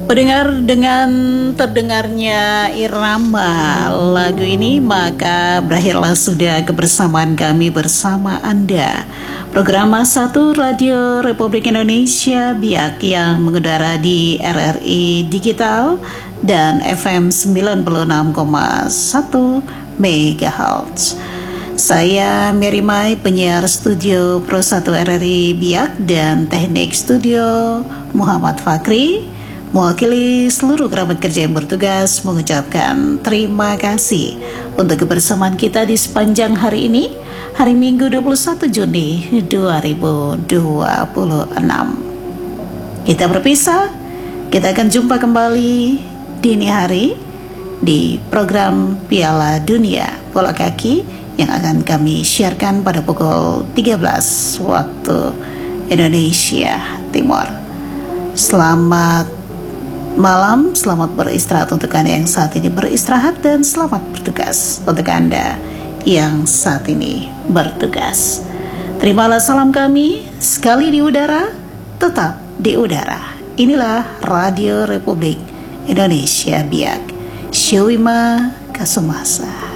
Pendengar, dengan terdengarnya irama lagu ini, maka berakhirlah sudah kebersamaan kami bersama Anda. Program Satu Radio Republik Indonesia BIAK yang mengudara di RRI Digital dan FM 96,1 MHz. Saya Mary Mai, penyiar studio Pro 1 RRI BIAK, dan teknik studio Muhammad Fakri. Mewakili seluruh kerabat kerja yang bertugas mengucapkan terima kasih untuk kebersamaan kita di sepanjang hari ini, hari Minggu 21 Juni 2026. Kita berpisah, kita akan jumpa kembali dini hari di program Piala Dunia Bola Kaki yang akan kami siarkan pada pukul 13 waktu Indonesia Timur. Selamat malam, selamat beristirahat untuk Anda yang saat ini beristirahat, dan selamat bertugas untuk Anda yang saat ini bertugas. Terimalah salam kami, sekali di udara, tetap di udara. Inilah Radio Republik Indonesia BIAK. Syawima Kasumasa.